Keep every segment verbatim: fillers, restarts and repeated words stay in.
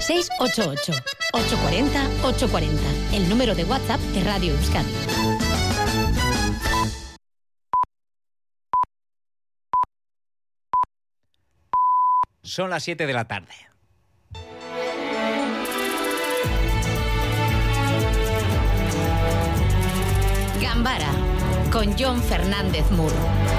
seis ocho ocho, ocho cuatro cero, ocho cuatro cero, el número de WhatsApp de Radio Euskadi. Son las siete de la tarde. Gambara, con Jon Fernández Mur.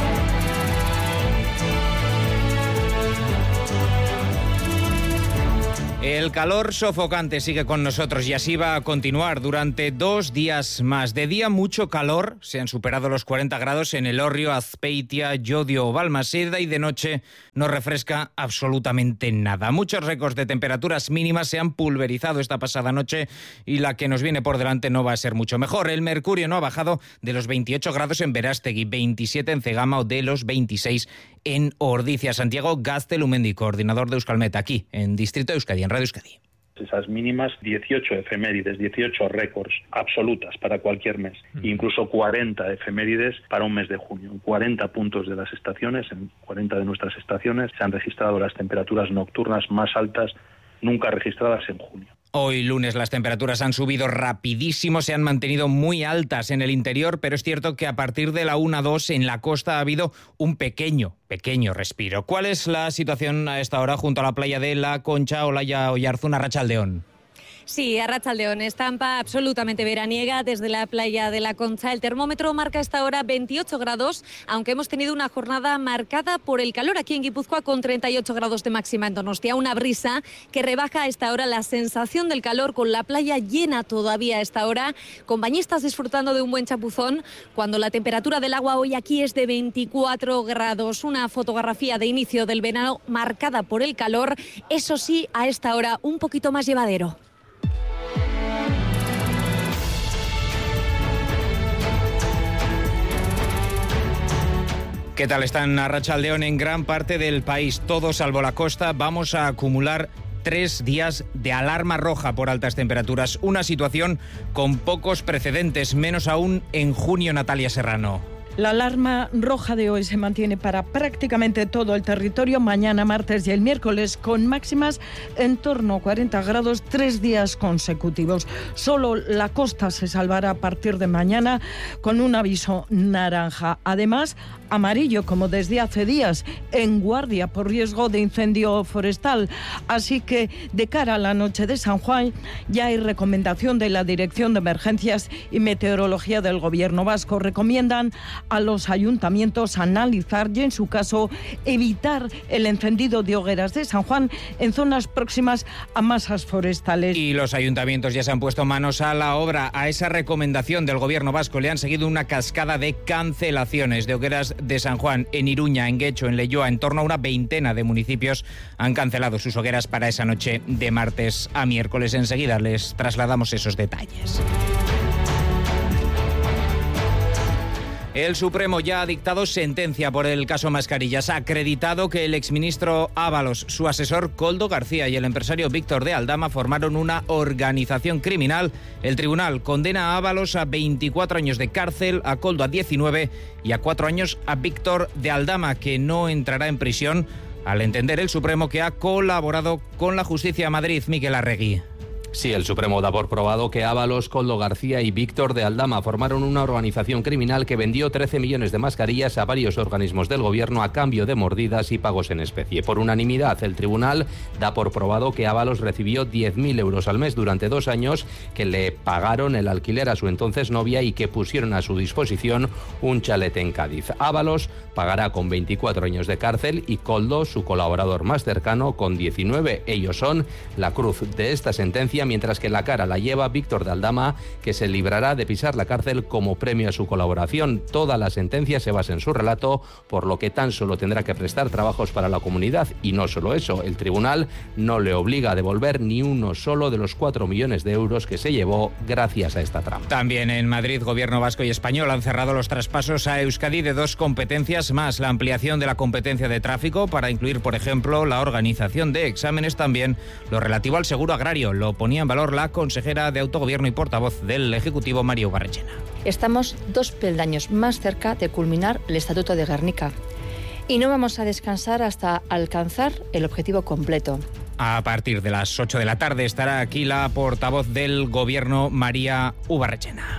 El calor sofocante sigue con nosotros y así va a continuar durante dos días más. De día mucho calor, se han superado los cuarenta grados en Elorrio, Azpeitia, Llodio o Balmaseda, y de noche no refresca absolutamente nada. Muchos récords de temperaturas mínimas se han pulverizado esta pasada noche y la que nos viene por delante no va a ser mucho mejor. El mercurio no ha bajado de los veintiocho grados en Berástegui, veintisiete en Cegama o de los veintiséis en Ordizia. Santiago Gaztelumendi, coordinador de Euskalmet, aquí en Distrito Euskadi, en Radio Euskadi. Esas mínimas, dieciocho efemérides, dieciocho récords absolutas para cualquier mes, mm. incluso cuarenta efemérides para un mes de junio. En cuarenta puntos de las estaciones, en cuarenta de nuestras estaciones, se han registrado las temperaturas nocturnas más altas nunca registradas en junio. Hoy lunes las temperaturas han subido rapidísimo, se han mantenido muy altas en el interior, pero es cierto que a partir de la una dos en la costa ha habido un pequeño, pequeño respiro. ¿Cuál es la situación a esta hora junto a la playa de La Concha, Olaya, Oyarzún, Arratsaldeon? Sí, Arratsaldeon, estampa absolutamente veraniega desde la playa de La Concha. El termómetro marca a esta hora veintiocho grados, aunque hemos tenido una jornada marcada por el calor aquí en Guipúzcoa con treinta y ocho grados de máxima en Donostia. Una brisa que rebaja a esta hora la sensación del calor, con la playa llena todavía a esta hora, con bañistas disfrutando de un buen chapuzón, cuando la temperatura del agua hoy aquí es de veinticuatro grados. Una fotografía de inicio del verano marcada por el calor, eso sí, a esta hora un poquito más llevadero. ¿Qué tal están Arratsaldeon? En gran parte del país, todo salvo la costa, vamos a acumular tres días de alarma roja por altas temperaturas. Una situación con pocos precedentes, menos aún en junio, Natalia Serrano. La alarma roja de hoy se mantiene para prácticamente todo el territorio, mañana, martes y el miércoles, con máximas en torno a cuarenta grados tres días consecutivos. Solo la costa se salvará a partir de mañana con un aviso naranja. Además, amarillo, como desde hace días, en guardia por riesgo de incendio forestal. Así que, de cara a la noche de San Juan, ya hay recomendación de la Dirección de Emergencias y Meteorología del Gobierno Vasco. Recomiendan a los ayuntamientos analizar y, en su caso, evitar el encendido de hogueras de San Juan en zonas próximas a masas forestales. Y los ayuntamientos ya se han puesto manos a la obra. A esa recomendación del Gobierno vasco le han seguido una cascada de cancelaciones de hogueras de San Juan. En Iruña, en Guecho, en Leioa, en torno a una veintena de municipios han cancelado sus hogueras para esa noche de martes a miércoles. Enseguida les trasladamos esos detalles. El Supremo ya ha dictado sentencia por el caso Mascarillas. Ha acreditado que el exministro Ábalos, su asesor Koldo García y el empresario Víctor de Aldama formaron una organización criminal. El tribunal condena a Ábalos a veinticuatro años de cárcel, a Koldo a diecinueve y a cuatro años a Víctor de Aldama, que no entrará en prisión, al entender el Supremo que ha colaborado con la justicia de Madrid. Miquel Arregui. Sí, el Supremo da por probado que Ábalos, Koldo García y Víctor de Aldama formaron una organización criminal que vendió trece millones de mascarillas a varios organismos del gobierno a cambio de mordidas y pagos en especie. Por unanimidad, el tribunal da por probado que Ábalos recibió diez mil euros al mes durante dos años, que le pagaron el alquiler a su entonces novia y que pusieron a su disposición un chalet en Cádiz. Ábalos pagará con veinticuatro años de cárcel y Koldo, su colaborador más cercano, con diecinueve. Ellos son la cruz de esta sentencia, mientras que la cara la lleva Víctor de Aldama, que se librará de pisar la cárcel como premio a su colaboración. Toda la sentencia se basa en su relato, por lo que tan solo tendrá que prestar trabajos para la comunidad. Y no solo eso, el tribunal no le obliga a devolver ni uno solo de los cuatro millones de euros que se llevó gracias a esta trama. También en Madrid, Gobierno vasco y español han cerrado los traspasos a Euskadi de dos competencias más: la ampliación de la competencia de tráfico para incluir, por ejemplo, la organización de exámenes, también lo relativo al seguro agrario. Lo ponía en valor la consejera de Autogobierno y portavoz del Ejecutivo, María Ubarrechena. Estamos dos peldaños más cerca de culminar el Estatuto de Gernika y no vamos a descansar hasta alcanzar el objetivo completo. A partir de las ocho de la tarde estará aquí la portavoz del Gobierno, María Ubarrechena.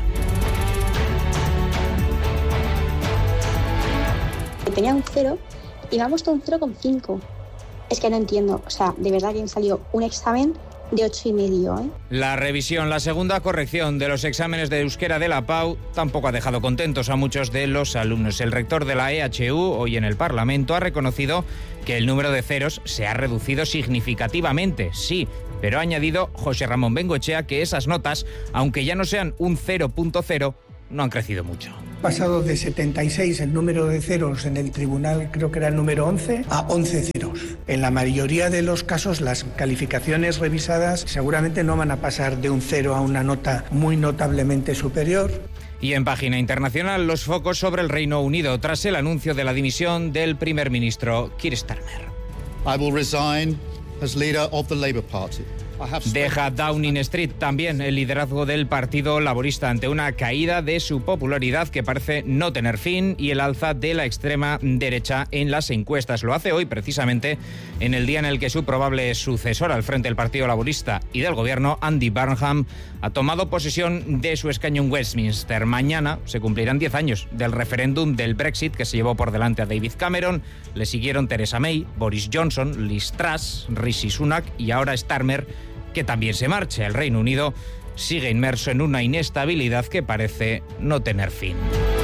Tenía un cero y me ha puesto un cero coma cinco. Es que no entiendo, o sea, de verdad que me salió un examen de ocho y medio, ¿eh? La revisión, la segunda corrección de los exámenes de euskera de la Pau tampoco ha dejado contentos a muchos de los alumnos. El rector de la E H U, hoy en el Parlamento, ha reconocido que el número de ceros se ha reducido significativamente, sí, pero ha añadido José Ramón Bengoechea que esas notas, aunque ya no sean un cero punto cero, no han crecido mucho. Pasado de setenta y seis el número de ceros en el tribunal, creo que era el número once, a once ceros. En la mayoría de los casos, las calificaciones revisadas seguramente no van a pasar de un cero a una nota muy notablemente superior. Y en página internacional, los focos sobre el Reino Unido tras el anuncio de la dimisión del primer ministro Keir Starmer. I will resign as leader of the Labour Party. Deja Downing Street también el liderazgo del Partido Laborista ante una caída de su popularidad que parece no tener fin y el alza de la extrema derecha en las encuestas. Lo hace hoy precisamente en el día en el que su probable sucesor al frente del Partido Laborista y del Gobierno, Andy Burnham, ha tomado posesión de su escaño en Westminster. Mañana se cumplirán diez años del referéndum del Brexit que se llevó por delante a David Cameron. Le siguieron Theresa May, Boris Johnson, Liz Truss, Rishi Sunak y ahora Starmer, que también se marcha. El Reino Unido sigue inmerso en una inestabilidad que parece no tener fin.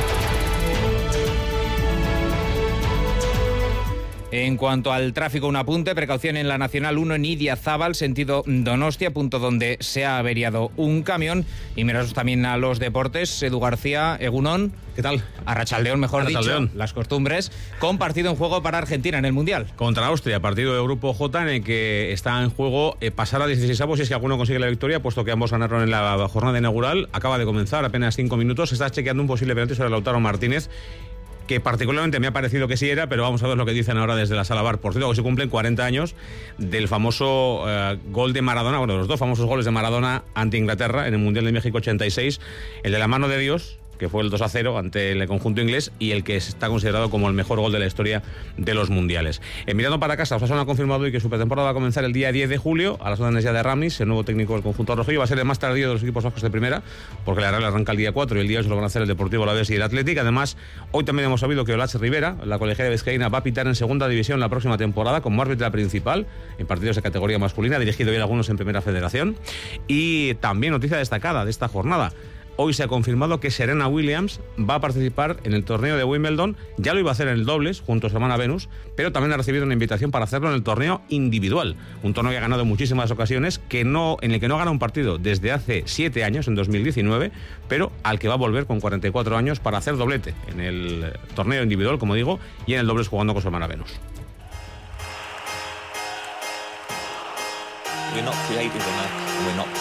En cuanto al tráfico, un apunte, precaución en la Nacional uno en Idiazábal, sentido Donostia, punto donde se ha averiado un camión. Y miraos también a los deportes. Edu García, Egunon. ¿Qué tal? Arrachaldeón, mejor Arrachaldeón. dicho, las costumbres, con partido en juego para Argentina en el Mundial. Contra Austria, partido de Grupo J en el que está en juego eh, pasar a dieciséis avos si es que alguno consigue la victoria, puesto que ambos ganaron en la jornada inaugural. Acaba de comenzar, apenas cinco minutos. Se está chequeando un posible penalti sobre Lautaro Martínez, que particularmente me ha parecido que sí era, pero vamos a ver lo que dicen ahora desde la Sala V A R. Por cierto, que se cumplen cuarenta años del famoso eh, gol de Maradona, bueno, los dos famosos goles de Maradona ante Inglaterra en el Mundial de México ochenta y seis, el de la mano de Dios, que fue el dos a cero ante el conjunto inglés, y el que está considerado como el mejor gol de la historia de los mundiales. Eh, mirando para casa, Osasuna ha confirmado hoy que su pretemporada va a comenzar el día diez de julio, a las órdenes ya de Ramis, el nuevo técnico del conjunto rojillo. Va a ser el más tardío de los equipos vascos de primera, porque la Real arranca el día cuatro y el día ocho lo van a hacer el Deportivo Alavés y el Athletic. Además, hoy también hemos sabido que Olatz Rivera, la colegiala vizcaína, va a pitar en segunda división la próxima temporada como árbitra principal en partidos de categoría masculina, ha dirigido ya algunos en Primera Federación. Y también noticia destacada de esta jornada: hoy se ha confirmado que Serena Williams va a participar en el torneo de Wimbledon. Ya lo iba a hacer en el dobles junto a su hermana Venus, pero también ha recibido una invitación para hacerlo en el torneo individual, un torneo que ha ganado en muchísimas ocasiones, que no, en el que no gana un partido desde hace siete años, en dos mil diecinueve, pero al que va a volver con cuarenta y cuatro años para hacer doblete en el torneo individual, como digo, y en el dobles jugando con su hermana Venus. We're not creative enough. We're not